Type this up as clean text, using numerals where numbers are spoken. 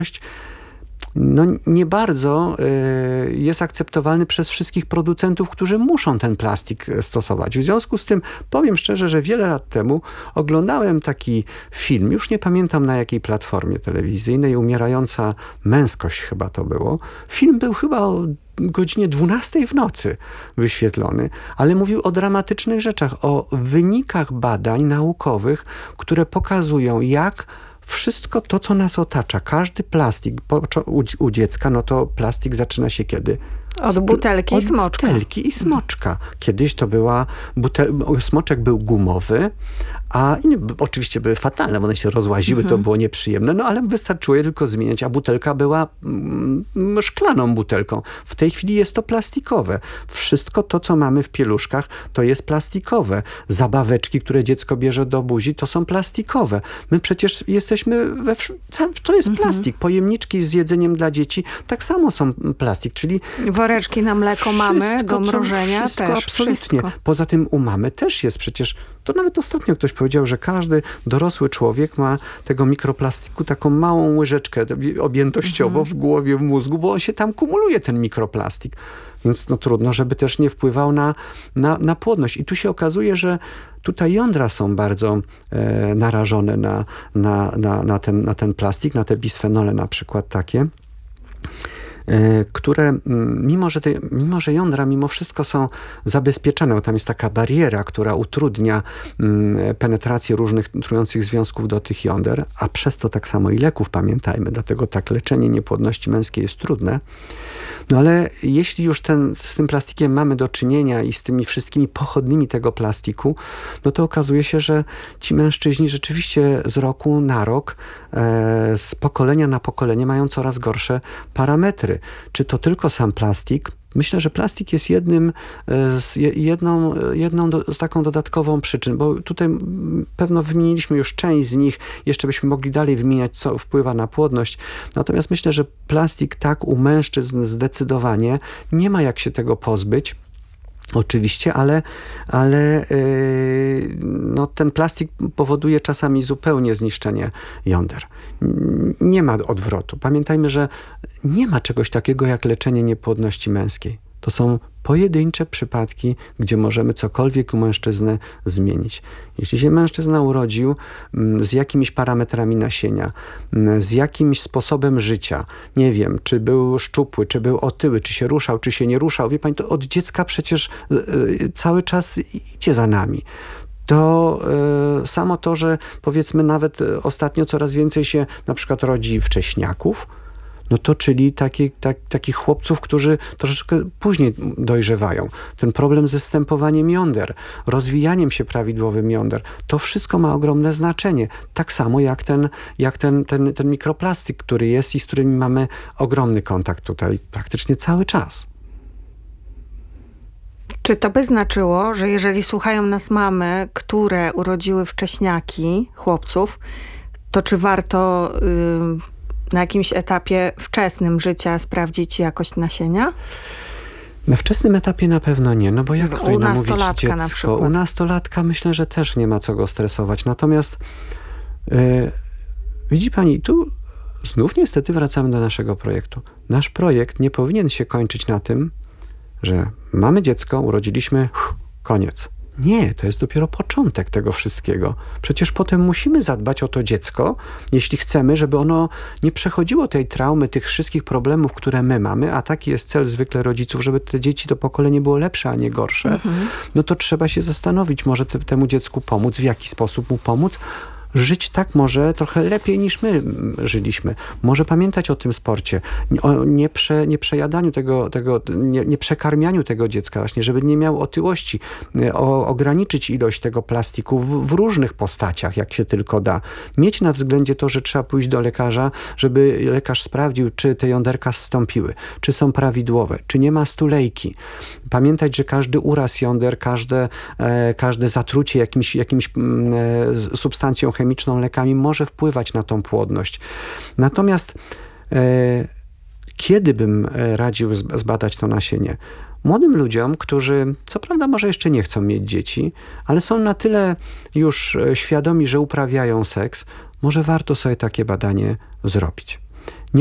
no nie bardzo jest akceptowalny przez wszystkich producentów, którzy muszą ten plastik stosować. W związku z tym powiem szczerze, że wiele lat temu oglądałem taki film, już nie pamiętam na jakiej platformie telewizyjnej, Umierająca męskość chyba to było. Film był chyba o godzinie 12 w nocy wyświetlony, ale mówił o dramatycznych rzeczach, o wynikach badań naukowych, które pokazują, jak wszystko to, co nas otacza, każdy plastik, u dziecka, no to plastik zaczyna się kiedy? Od butelki i smoczka. Butelki i smoczka. Kiedyś to była, smoczek był gumowy, a oczywiście były fatalne, bo one się rozłaziły, to było nieprzyjemne, no ale wystarczyło je tylko zmieniać, a butelka była szklaną butelką. W tej chwili jest to plastikowe. Wszystko to, co mamy w pieluszkach, to jest plastikowe. Zabaweczki, które dziecko bierze do buzi, to są plastikowe. My przecież jesteśmy to jest plastik. Pojemniczki z jedzeniem dla dzieci tak samo są plastik, czyli woreczki na mleko mamy do mrożenia wszystko, też. Absolutnie. Wszystko. Poza tym u mamy też jest przecież, to nawet ostatnio ktoś powiedział, że każdy dorosły człowiek ma tego mikroplastiku taką małą łyżeczkę objętościowo w głowie, w mózgu, bo on się tam kumuluje, ten mikroplastik. Więc no trudno, żeby też nie wpływał na płodność. I tu się okazuje, że tutaj jądra są bardzo narażone na ten plastik, na te bisfenole na przykład takie, które mimo że jądra mimo wszystko są zabezpieczone, bo tam jest taka bariera, która utrudnia penetrację różnych trujących związków do tych jąder, a przez to tak samo i leków, pamiętajmy, dlatego tak leczenie niepłodności męskiej jest trudne. No ale jeśli już z tym plastikiem mamy do czynienia i z tymi wszystkimi pochodnymi tego plastiku, no to okazuje się, że ci mężczyźni rzeczywiście z roku na rok, z pokolenia na pokolenie mają coraz gorsze parametry. Czy to tylko sam plastik? Myślę, że plastik jest jedną z taką dodatkową przyczyn, bo tutaj pewno wymieniliśmy już część z nich, jeszcze byśmy mogli dalej wymieniać, co wpływa na płodność. Natomiast myślę, że plastik tak u mężczyzn zdecydowanie nie ma jak się tego pozbyć. Oczywiście, ale no, ten plastik powoduje czasami zupełnie zniszczenie jąder. Nie ma odwrotu. Pamiętajmy, że nie ma czegoś takiego jak leczenie niepłodności męskiej. To są pojedyncze przypadki, gdzie możemy cokolwiek u mężczyzny zmienić. Jeśli się mężczyzna urodził z jakimiś parametrami nasienia, z jakimś sposobem życia, nie wiem, czy był szczupły, czy był otyły, czy się ruszał, czy się nie ruszał, wie pani, to od dziecka przecież cały czas idzie za nami. To samo to, że powiedzmy nawet ostatnio coraz więcej się na przykład rodzi wcześniaków, no to czyli takich chłopców, którzy troszeczkę później dojrzewają. Ten problem ze stępowaniem jąder, rozwijaniem się prawidłowym jąder, to wszystko ma ogromne znaczenie. Tak samo jak ten mikroplastik, który jest i z którym mamy ogromny kontakt tutaj praktycznie cały czas. Czy to by znaczyło, że jeżeli słuchają nas mamy, które urodziły wcześniaki chłopców, to czy warto na jakimś etapie wczesnym życia sprawdzić jakość nasienia? Na wczesnym etapie na pewno nie, no bo jak tutaj namówić dziecko? Na przykład. U nastolatka myślę, że też nie ma co go stresować. Natomiast widzi pani, tu znów niestety wracamy do naszego projektu. Nasz projekt nie powinien się kończyć na tym, że mamy dziecko, urodziliśmy, koniec. Nie, to jest dopiero początek tego wszystkiego. Przecież potem musimy zadbać o to dziecko, jeśli chcemy, żeby ono nie przechodziło tej traumy, tych wszystkich problemów, które my mamy, a taki jest cel zwykle rodziców, żeby te dzieci, to pokolenie było lepsze, a nie gorsze, no to trzeba się zastanowić, może temu dziecku pomóc, w jaki sposób mu pomóc, żyć tak może trochę lepiej niż my żyliśmy. Może pamiętać o tym sporcie, o nieprzejadaniu nie przekarmianiu tego dziecka właśnie, żeby nie miał otyłości, ograniczyć ilość tego plastiku w różnych postaciach, jak się tylko da. Mieć na względzie to, że trzeba pójść do lekarza, żeby lekarz sprawdził, czy te jąderka zstąpiły, czy są prawidłowe, czy nie ma stulejki. Pamiętać, że każdy uraz jąder, każde zatrucie jakimś substancją chemiczną, lekami może wpływać na tą płodność. Natomiast kiedy bym radził zbadać to nasienie? Młodym ludziom, którzy co prawda może jeszcze nie chcą mieć dzieci, ale są na tyle już świadomi, że uprawiają seks, może warto sobie takie badanie zrobić.